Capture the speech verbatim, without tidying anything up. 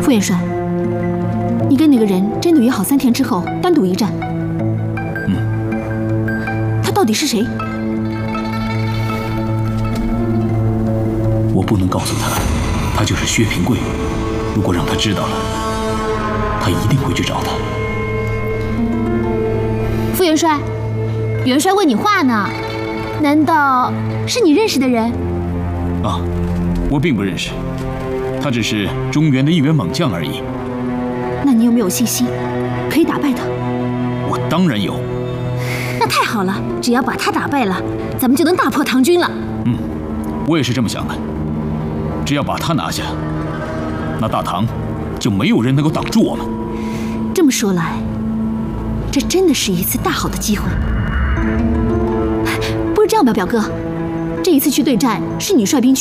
副元帅，你跟那个人真的约好三天之后单独一战。 嗯。 他到底是谁？ 我不能告诉他，他就是薛平贵。如果让他知道了，他一定会去找他。 副元帅，元帅问你话呢，难道是你认识的人？ 啊，我并不认识，他只是中原的一员猛将而已。 那你有没有信心可以打败他？ 我当然有。 那太好了，只要把他打败了，咱们就能大破唐军了。 嗯，我也是这么想的。只要把他拿下，那大唐就没有人能够挡住我们。 这么说来，这真的是一次大好的机会。不如这样吧，表哥，这一次去对战是你率兵去。